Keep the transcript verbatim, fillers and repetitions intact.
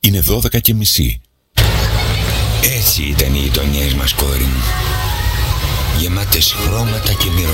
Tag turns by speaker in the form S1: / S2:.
S1: Είναι δώδεκα και μισή.
S2: Έτσι ήταν οι γειτονιές μας, κόρη μου. Γεμάτες χρώματα και μυρωδιές.